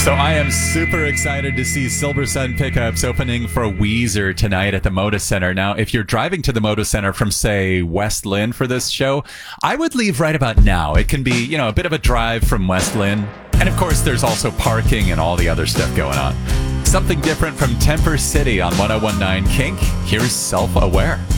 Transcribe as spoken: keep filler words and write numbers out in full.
So I am super excited to see Silver Sun pickups opening for Weezer tonight at the Moda Center. Now, if you're driving to the Moda Center from, say, West Lynn for this show, I would leave right about now. It can be, you know, a bit of a drive from West Lynn. And of course, there's also parking and all the other stuff going on. Something different from Temper City on one oh one point nine Kink. Here's Self-Aware.